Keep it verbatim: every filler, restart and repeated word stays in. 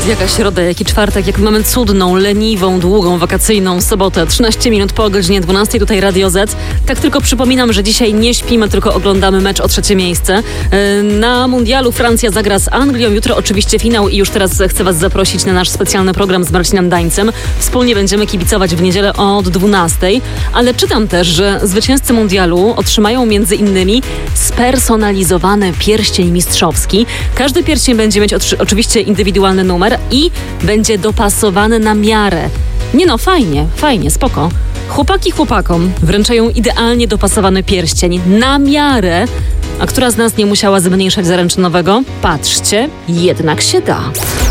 Jezu, jaka środa, jaki czwartek, jak mamy cudną, leniwą, długą, wakacyjną sobotę. trzynaście minut po godzinie dwunastej, tutaj Radio Z. Tak tylko przypominam, że dzisiaj nie śpimy, tylko oglądamy mecz o trzecie miejsce. Na mundialu Francja zagra z Anglią. Jutro oczywiście finał i już teraz chcę was zaprosić na nasz specjalny program z Marcinem Dańcem. Wspólnie będziemy kibicować w niedzielę od dwunastej. Ale czytam też, że zwycięzcy mundialu otrzymają między innymi spersonalizowany pierścień mistrzowski. Każdy pierścień będzie mieć otrzy- oczywiście indywidualny numer i będzie dopasowany na miarę. Nie no, fajnie, fajnie, spoko. Chłopaki chłopakom wręczają idealnie dopasowany pierścień na miarę. A która z nas nie musiała zmniejszać zaręczynowego? Patrzcie, jednak się da.